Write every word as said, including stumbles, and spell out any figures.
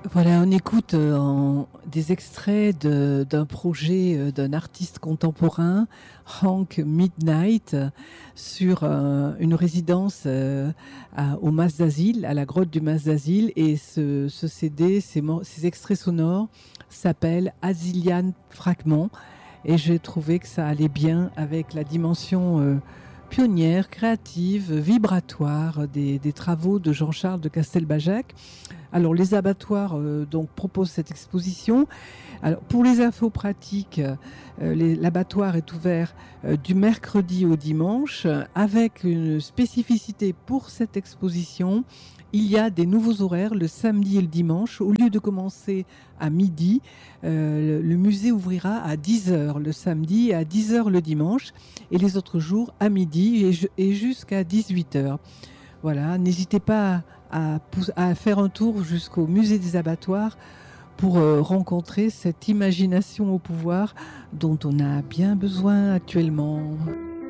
Voilà, on écoute euh, en- des extraits de- d'un projet euh, d'un artiste contemporain, Hank Midnight, euh, sur euh, une résidence euh, à- au Mas d'Asile, à la grotte du Mas d'Asile. Et ce, ce C D, ces, mor- ces extraits sonores s'appellent Asilian Fragments. Et j'ai trouvé que ça allait bien avec la dimension euh, pionnière, créative, vibratoire des, des travaux de Jean-Charles de Castelbajac. Alors, les abattoirs euh, donc, proposent cette exposition. Alors, pour les infos pratiques, euh, les- l'abattoir est ouvert euh, du mercredi au dimanche, euh, avec une spécificité pour cette exposition. Il y a des nouveaux horaires le samedi et le dimanche. Au lieu de commencer à midi, euh, le, le musée ouvrira à dix heures le samedi et à dix heures le dimanche, et les autres jours à midi et, ju- et jusqu'à dix-huit heures. Voilà, n'hésitez pas à, pou- à faire un tour jusqu'au musée des abattoirs pour euh, rencontrer cette imagination au pouvoir dont on a bien besoin actuellement.